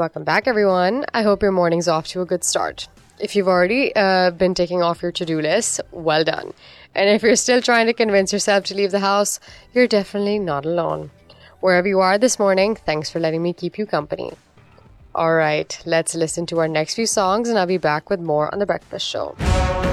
Welcome back, everyone. I hope your morning's off to a good start. If you've already been ticking off your to-do list, well done. And if you're still trying to convince yourself to leave the house, you're definitely not alone. Wherever you are this morning, thanks for letting me keep you company. All right, let's listen to our next few songs and I'll be back with more on The Breakfast Show.